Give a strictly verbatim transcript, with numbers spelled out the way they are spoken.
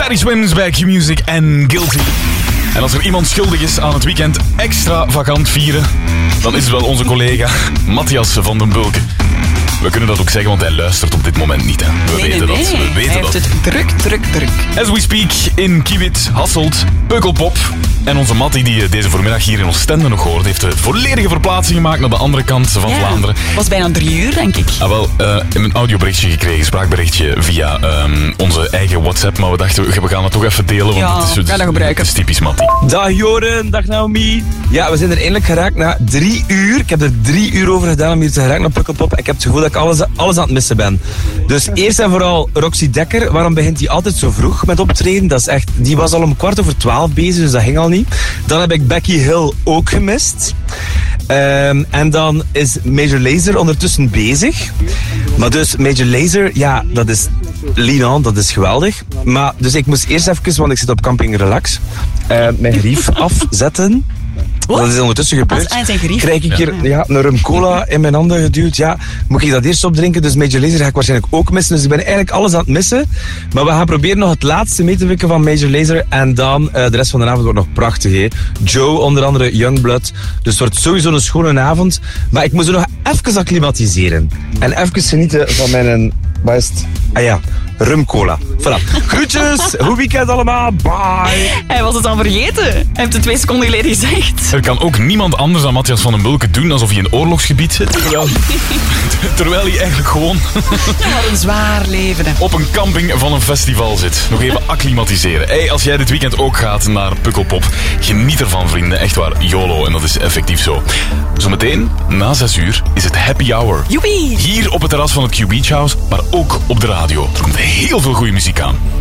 Caddy Swims bij Q-Music en Guilty. En als er iemand schuldig is aan het weekend extra vakant vieren, dan is het wel onze collega Matthias van den Bulke. We kunnen dat ook zeggen, want hij luistert op dit moment niet. Hè. We nee, weten nee, dat. nee. We weten hij dat. heeft het druk, druk, druk. As we speak, in Kiewit, Hasselt, Pukkelpop. En onze Mattie, die deze voormiddag hier in Oostende nog hoort, heeft de volledige verplaatsing gemaakt naar de andere kant van ja, Vlaanderen. Het was bijna drie uur, denk ik. Ah, wel, uh, een audioberichtje gekregen, spraakberichtje via um, onze eigen WhatsApp. Maar we dachten, we gaan het toch even delen, want ja, het, is, het, ga dat gebruiken. het is typisch Mattie. Dag Joren, dag Naomi. Ja, we zijn er eindelijk geraakt na drie uur. Ik heb er drie uur over gedaan om hier te geraken naar Pukkelpop. Ik heb het gevoel dat ik alles, alles aan het missen ben. Dus eerst en vooral Roxy Dekker. Waarom begint hij altijd zo vroeg met optreden? Dat is echt, die was al om kwart over twaalf bezig, dus dat ging al niet. Dan heb ik Becky Hill ook gemist. Um, en dan is Major Lazer ondertussen bezig. Maar dus Major Lazer, ja, dat is lean on, dat is geweldig. Maar dus ik moest eerst even, want ik zit op camping Relax, uh, mijn grief afzetten. Wat? Dat is ondertussen gebeurd. Als aan zijn grief? Krijg ik hier ja, een rum cola in mijn handen geduwd. Ja, moet ik dat eerst opdrinken? Dus Major Lazer ga ik waarschijnlijk ook missen. Dus ik ben eigenlijk alles aan het missen. Maar we gaan proberen nog het laatste mee te wikken van Major Lazer. En dan uh, de rest van de avond wordt nog prachtig. Hè? Joe, onder andere Youngblood. Dus het wordt sowieso een schone avond. Maar ik moet er nog even acclimatiseren. En even genieten van mijn... Wat is het? Ah ja, rum cola. Voilà. Groetjes, goed weekend allemaal. Bye. Hij was het al vergeten. Hij heeft het twee seconden geleden gezegd. Er kan ook niemand anders dan Matthias van den Bulke doen alsof hij in oorlogsgebied zit. Terwijl, terwijl hij eigenlijk gewoon Wat een zwaar leven. Hè. op een camping van een festival zit. Nog even acclimatiseren. Hey, als jij dit weekend ook gaat naar Pukkelpop, geniet ervan, vrienden. Echt waar, YOLO. En dat is effectief zo. Zometeen, na zes uur, is het happy hour. Joepie! Hier op het terras van het Q Beach House, maar ook op de radio. Er komt heel veel goede muziek aan.